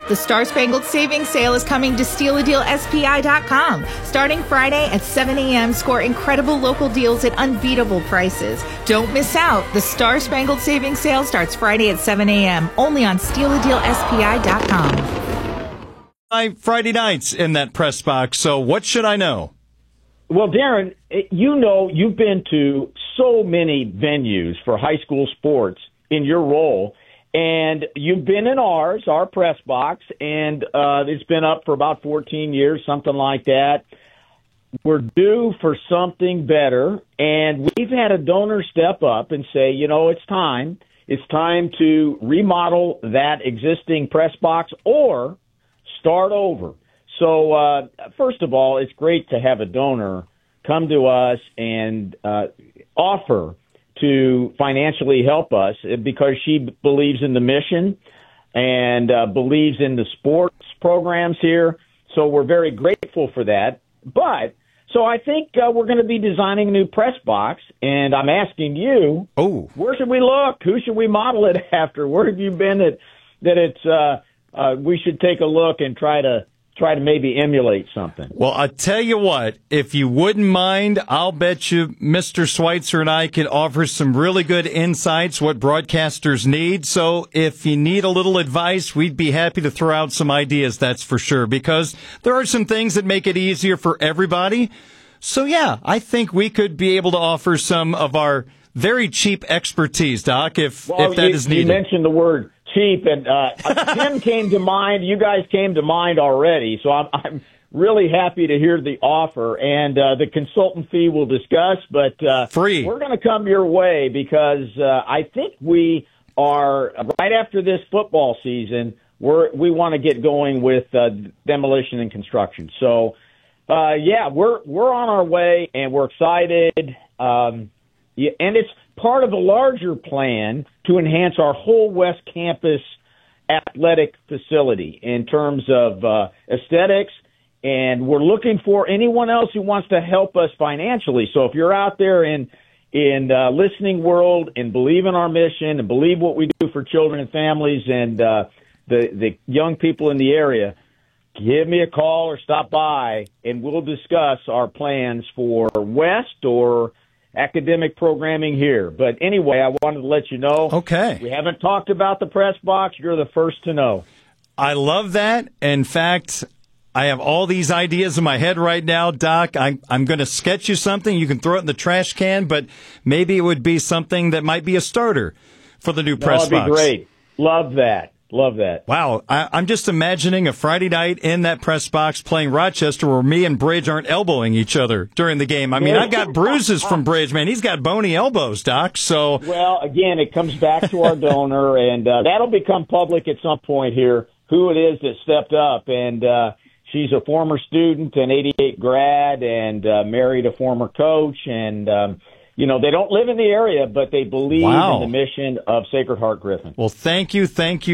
The Star Spangled Savings Sale is coming to StealADealSPI.com. Starting Friday at 7 a.m., score incredible local deals at unbeatable prices. Don't miss out. The Star Spangled Savings Sale starts Friday at 7 a.m., only on StealADealSPI.com. Friday nights in that press box, so what should I know? Well, Darren, you know you've been to so many venues for high school sports in your role. And you've been in our press box, and it's been up for about 14 years, something like that. We're due for something better, and we've had a donor step up and say, you know, it's time. It's time to remodel that existing press box or start over. So, first of all, it's great to have a donor come to us and offer to financially help us because she believes in the mission and believes in the sports programs here. So we're very grateful for that. But so I think we're going to be designing a new press box, and I'm asking you, where should we look? Who should we model it after? Where have you been that it's we should take a look and try to maybe emulate something? Well, I'll tell you what, if you wouldn't mind, I'll bet you Mr. Schweitzer and I could offer some really good insights, what broadcasters need. So if you need a little advice, we'd be happy to throw out some ideas, that's for sure, because there are some things that make it easier for everybody. So, yeah, I think we could be able to offer some of our very cheap expertise, Doc, if that is needed. You mentioned the word cheap, and Tim came to mind. You guys came to mind already, so I'm really happy to hear the offer. And the consultant fee we'll discuss, but free. We're going to come your way because I think we are right after this football season. We want to get going with demolition and construction. So, yeah, we're on our way, and we're excited. Yeah, and it's part of a larger plan to enhance our whole West Campus athletic facility in terms of aesthetics, and we're looking for anyone else who wants to help us financially. So if you're out there in listening world and believe in our mission and believe what we do for children and families and the young people in the area, give me a call or stop by, and we'll discuss our plans for West or academic programming here. But anyway, I wanted to let you know. Okay. We haven't talked about the press box. You're the first to know. I love that. In fact, I have all these ideas in my head right now, Doc. I'm going to sketch you something. You can throw it in the trash can, but maybe it would be something that might be a starter for the new press box. That'd be great. Love that. Love that. Wow. I'm just imagining a Friday night in that press box playing Rochester where me and Bridge aren't elbowing each other during the game. I mean, I've got bruises from Bridge, man. He's got bony elbows, Doc. So, well, again, it comes back to our donor, and that'll become public at some point here, who it is that stepped up. And she's a former student, an 88 grad, and married a former coach. And, you know, they don't live in the area, but they believe in the mission of Sacred Heart Griffin. Well, thank you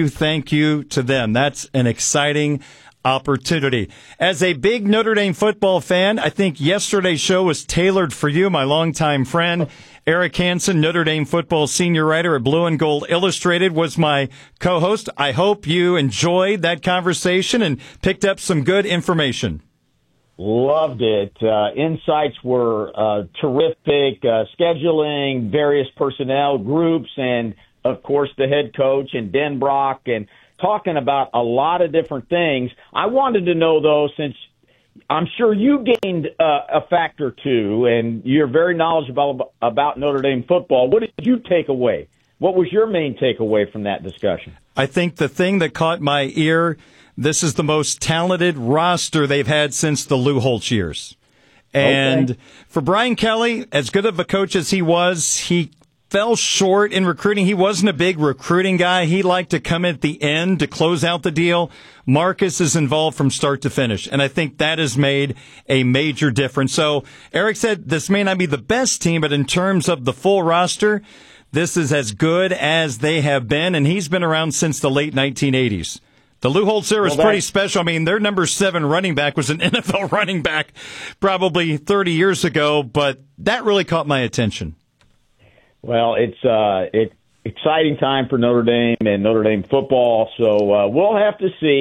to them. That's an exciting opportunity. As a big Notre Dame football fan, I think yesterday's show was tailored for you, my longtime friend. Eric Hansen, Notre Dame football senior writer at Blue and Gold Illustrated, was my co-host. I hope you enjoyed that conversation and picked up some good information. Loved it. Insights were terrific. Scheduling, various personnel groups, and, of course, the head coach and Den Brock, and talking about a lot of different things. I wanted to know, though, since I'm sure you gained a fact or two, and you're very knowledgeable about Notre Dame football, what did you take away? What was your main takeaway from that discussion? I think the thing that caught my ear, this is the most talented roster they've had since the Lou Holtz years. And for Brian Kelly, as good of a coach as he fell short in recruiting. He wasn't a big recruiting guy. He liked to come at the end to close out the deal. Marcus is involved from start to finish, and I think that has made a major difference. So Eric said this may not be the best team, but in terms of the full roster, this is as good as they have been, and he's been around since the late 1980s. The Lou Holtz era is pretty special. I mean, their number 7 running back was an NFL running back probably 30 years ago, but that really caught my attention. Well, it's exciting time for Notre Dame and Notre Dame football, so we'll have to see.